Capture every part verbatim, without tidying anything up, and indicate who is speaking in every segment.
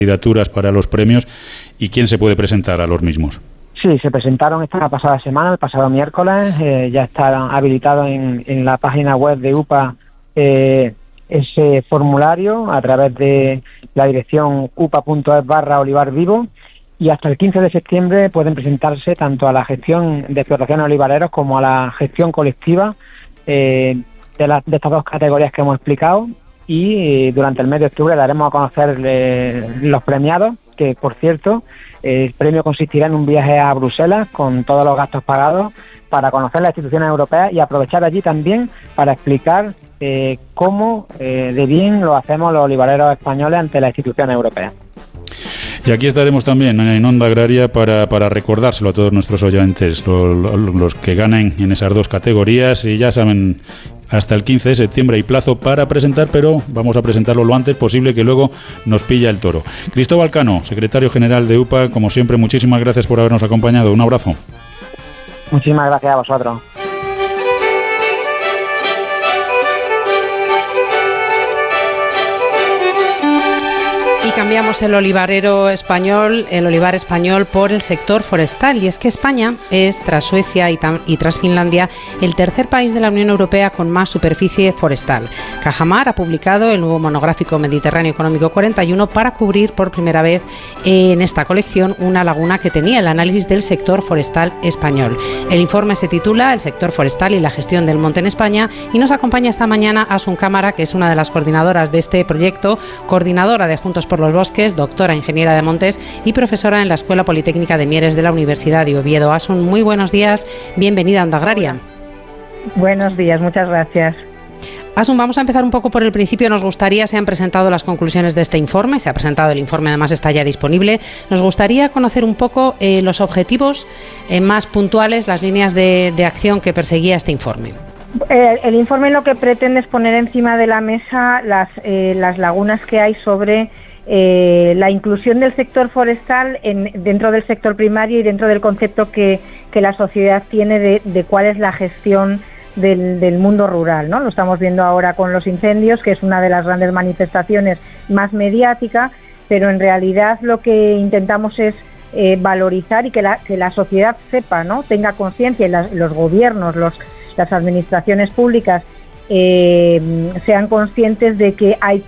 Speaker 1: candidaturas para los premios y quién se puede presentar a los mismos.
Speaker 2: Sí, se presentaron esta pasada semana, el pasado miércoles, eh, ya está habilitado en, en la página web de U P A eh, ese formulario a través de la dirección upa.es barra Olivar Vivo, y hasta el quince de septiembre pueden presentarse tanto a la gestión de explotaciones olivareros como a la gestión colectiva eh, de, la, de estas dos categorías que hemos explicado, y eh, durante el mes de octubre daremos a conocer eh, los premiados, que por cierto el premio consistirá en un viaje a Bruselas con todos los gastos pagados para conocer las instituciones europeas y aprovechar allí también para explicar eh, cómo eh, de bien lo hacemos los olivareros españoles ante las instituciones europeas.
Speaker 1: Y aquí estaremos también en Onda Agraria para, para recordárselo a todos nuestros oyentes, lo, lo, los que ganen en esas dos categorías. Y ya saben, hasta el quince de septiembre hay plazo para presentar, pero vamos a presentarlo lo antes posible, que luego nos pilla el toro. Cristóbal Cano, secretario general de U P A, como siempre, muchísimas gracias por habernos acompañado. Un abrazo.
Speaker 2: Muchísimas gracias a vosotros.
Speaker 3: Y cambiamos el olivarero español, el olivar español por el sector forestal. Y es que España es, tras Suecia y, tam, y tras Finlandia, el tercer país de la Unión Europea con más superficie forestal. Cajamar ha publicado el nuevo monográfico Mediterráneo Económico cuarenta y uno para cubrir por primera vez en esta colección una laguna que tenía el análisis del sector forestal español. El informe se titula El sector forestal y la gestión del monte en España, y nos acompaña esta mañana Asun Cámara, que es una de las coordinadoras de este proyecto, coordinadora de Juntos por los Bosques, doctora ingeniera de montes y profesora en la Escuela Politécnica de Mieres de la Universidad de Oviedo. Asun, muy buenos días, bienvenida a Onda Agraria.
Speaker 4: Buenos días, muchas gracias.
Speaker 3: Asun, vamos a empezar un poco por el principio. Nos gustaría, se han presentado las conclusiones de este informe, se ha presentado el informe, además está ya disponible. Nos gustaría conocer un poco eh, los objetivos eh, más puntuales, las líneas de, de acción que perseguía este informe.
Speaker 4: El, el informe lo que pretende es poner encima de la mesa las, eh, las lagunas que hay sobre Eh, la inclusión del sector forestal en, dentro del sector primario y dentro del concepto que, que la sociedad tiene de, de cuál es la gestión del, del mundo rural, ¿no? Lo estamos viendo ahora con los incendios, que es una de las grandes manifestaciones más mediática, pero en realidad lo que intentamos es eh, valorizar y que la, que la sociedad sepa, ¿no? Tenga conciencia, y las, los gobiernos, los, las administraciones públicas Eh, sean conscientes de que hay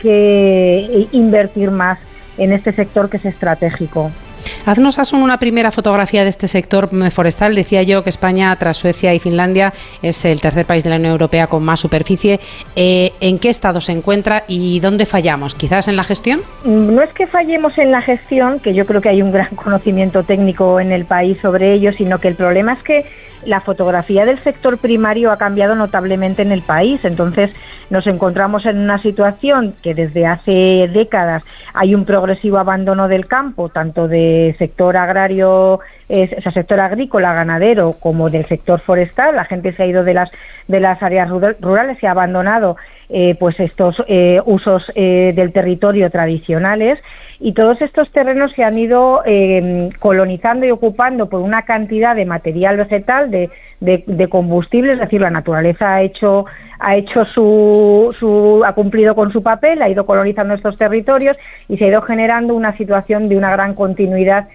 Speaker 4: que invertir más en este sector que es estratégico.
Speaker 3: Haznos, Asun, una primera fotografía de este sector forestal. Decía yo que España, tras Suecia y Finlandia, es el tercer país de la Unión Europea con más superficie. Eh, ¿En qué estado se encuentra y dónde fallamos? ¿Quizás en la gestión?
Speaker 4: No es que fallemos en la gestión, que yo creo que hay un gran conocimiento técnico en el país sobre ello, sino que el problema es que la fotografía del sector primario ha cambiado notablemente en el país. Entonces nos encontramos en una situación que desde hace décadas hay un progresivo abandono del campo, tanto de sector agrario, eh, o sea, sector agrícola, ganadero, como del sector forestal. La gente se ha ido de las de las áreas rurales y ha abandonado eh, pues estos eh, usos eh, del territorio tradicionales, y todos estos terrenos se han ido eh, colonizando y ocupando por una cantidad de material vegetal, de, de, de combustible. Es decir, la naturaleza ha hecho ha hecho su, su ha cumplido con su papel, ha ido colonizando estos territorios y se ha ido generando una situación de una gran continuidad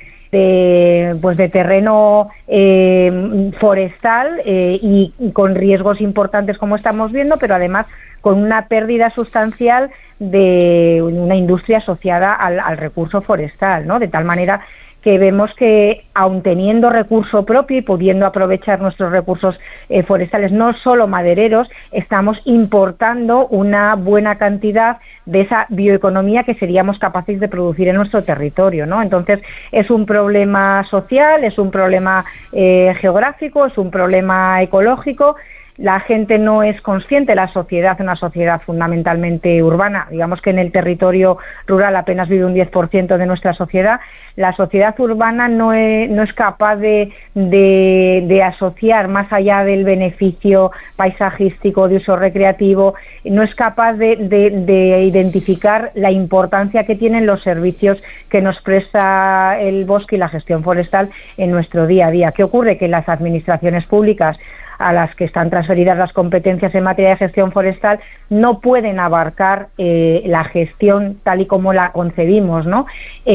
Speaker 4: de pues de terreno eh, forestal eh, y, y con riesgos importantes, como estamos viendo, pero además con una pérdida sustancial de una industria asociada al, al recurso forestal, ¿no? De tal manera que vemos que, aun teniendo recurso propio y pudiendo aprovechar nuestros recursos eh, forestales, no solo madereros, estamos importando una buena cantidad de esa bioeconomía que seríamos capaces de producir en nuestro territorio, ¿no? Entonces, es un problema social, es un problema eh, geográfico, es un problema ecológico. La gente no es consciente, la sociedad es una sociedad fundamentalmente urbana. Digamos que en el territorio rural apenas vive un diez por ciento de nuestra sociedad. La sociedad urbana no es, no es capaz de, de, de asociar, más allá del beneficio paisajístico, de uso recreativo, no es capaz de, de, de identificar la importancia que tienen los servicios que nos presta el bosque y la gestión forestal en nuestro día a día. ¿Qué ocurre? Que las administraciones públicas, a las que están transferidas las competencias en materia de gestión forestal, no pueden abarcar eh, la gestión tal y como la concebimos, ¿no? Eh,